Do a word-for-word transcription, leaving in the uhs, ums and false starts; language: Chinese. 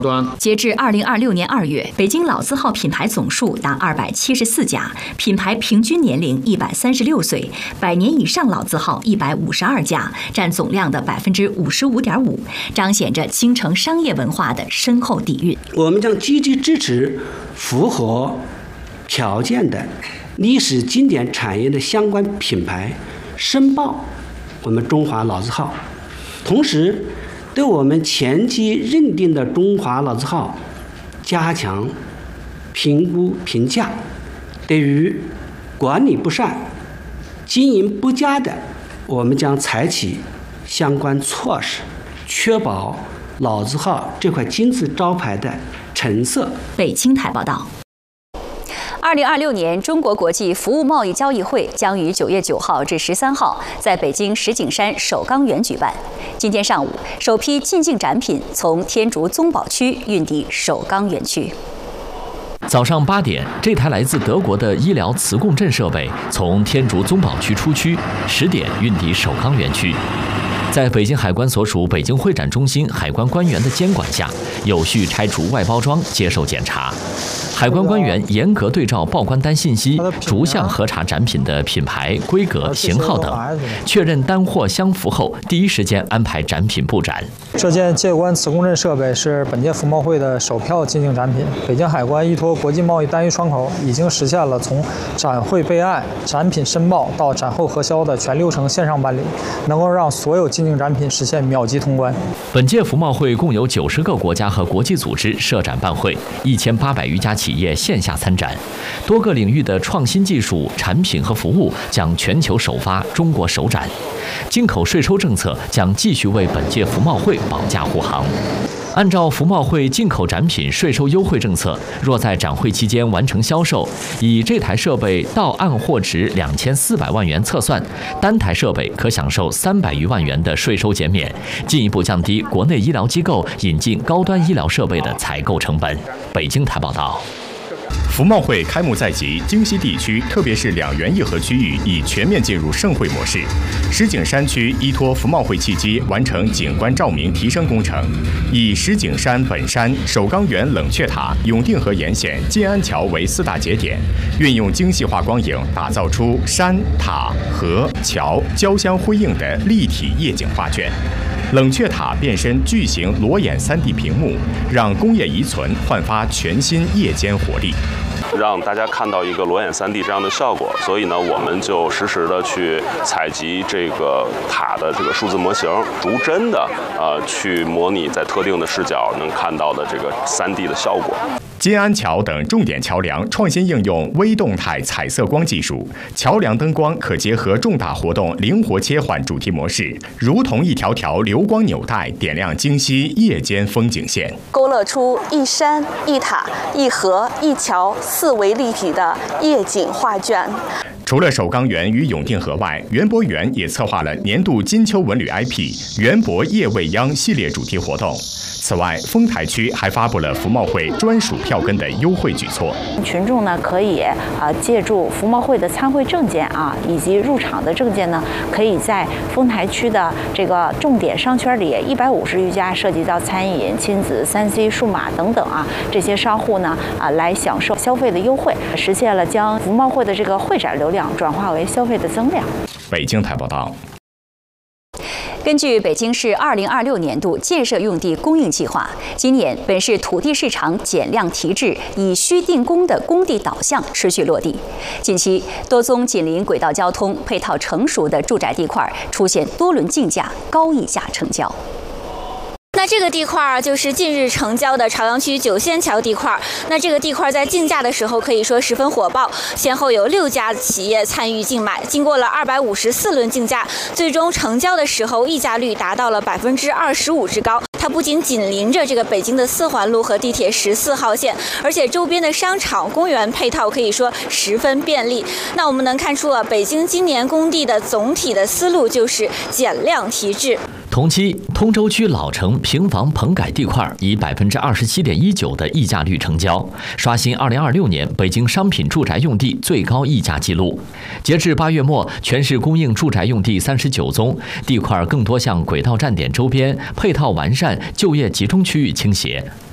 截至二零二六年二月，北京老字号品牌总数达二百七十四家，品牌平均年龄一百三十六岁，百年以上老字号一百五十二家，占总量的百分之五十五点五，彰显着京城商业文化的深厚底蕴。 我们将积极支持符合条件的历史经典产业的相关品牌申报我们中华老字号，同时对我们前期认定的中华老字号加强评估评价，对于管理不善、经营不佳的，我们将采取相关措施，确保老字号这块金字招牌的成色。 北京台报道。二零二六年中国国际服务贸易交易会将于九月九号至十三号在北京石景山首钢园举办。今天上午，首批进境展品从天竺宗宝区运抵首钢园区。 早上八点，这台来自德国的医疗磁共振设备从天竺宗宝区出区，十点运抵首钢园区。在北京海关所属北京会展中心海关官员的监管下，有序拆除外包装，接受检查。海关官员严格对照报关单信息，逐项核查展品的品牌、规格、型号等，确认单货相符后，第一时间安排展品布展。 这件介关磁共振设备是本届服贸会的首票进境展品。北京海关依托国际贸易单一窗口，已经实现了从展会备案、展品申报到展后核销的全流程线上办理，能够让所有进境展品实现秒级通关。 本届服贸会共有九十个国家和国际组织设展办会，一千八百余家企业线下参展，多个领域的创新技术、产品和服务将全球首发、中国首展。进口税收政策将继续为本届服贸会保驾护航。按照服贸会进口展品税收优惠政策，若在展会期间完成销售，以这台设备到岸货值两千四百万元测算，单台设备可享受三百余万元的税收减免，进一步降低国内医疗机构引进高端医疗设备的采购成本。北京台报道。 服贸会开幕在即，京西地区特别是两园一河区域已全面进入盛会模式。石景山区依托服贸会契机，完成景观照明提升工程，以石景山本山、首钢园冷却塔、永定河沿线、金安桥为四大节点，运用精细化光影，打造出山、塔、河、桥交相辉映的立体夜景画卷。冷却塔变身巨型裸眼 三 D 屏幕，让工业遗存焕发全新夜间活力。 让大家看到一个裸眼 三 D 这样的效果，所以呢，我们就实时的去采集这个塔的这个数字模型，逐帧的呃去模拟在特定的视角能看到的这个 三 D 的效果。 金安桥等重点桥梁创新应用微动态彩色光技术，桥梁灯光可结合重大活动灵活切换主题模式，如同一条条流光纽带，点亮京西夜间风景线， 勾勒出一山一塔一河一桥四维立体的夜景画卷。 除了首钢园与永定河外，园博园也策划了年度金秋文旅 I P 园博夜未央系列主题活动。此外，丰台区还发布了服贸会专属票根的优惠举措。 群众呢可以啊借助服贸会的参会证件啊以及入场的证件呢，可以在丰台区的这个重点商圈里一百五十余家涉及到餐饮、亲子、三 C、数码等等啊这些商户呢啊来享受消费的优惠，实现了将服贸会的这个会展流量转化为消费的增量。 北京台报道。 根据北京市二零二六年度建设用地供应计划，今年本市土地市场减量提质、以需定供的供地导向持续落地。近期，多宗紧邻轨道交通、配套成熟的住宅地块出现多轮竞价、高溢价成交。 那这个地块就是近日成交的朝阳区九仙桥地块。那这个地块在竞价的时候可以说十分火爆，先后有六家企业参与竞买，经过了二百五十四轮竞价，最终成交的时候溢价率达到了百分之二十五之高。它不仅紧邻着这个北京的四环路和地铁十四号线，而且周边的商场、公园配套可以说十分便利。那我们能看出啊，北京今年供地的总体的思路就是减量提质。 同期，通州区老城平房棚改地块以百分之二十七点一九的溢价率成交，刷新二零二六年北京商品住宅用地最高溢价纪录。截至八月末，全市供应住宅用地三十九宗，地块更多向轨道站点周边、配套完善、就业集中区域倾斜。